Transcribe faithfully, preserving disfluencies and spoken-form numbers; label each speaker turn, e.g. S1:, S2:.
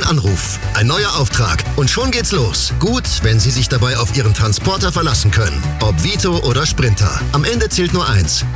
S1: Anruf, ein neuer Auftrag und schon geht's los. Gut, wenn Sie sich dabei auf Ihren Transporter verlassen können. Ob Vito oder Sprinter. Am Ende zählt nur eins.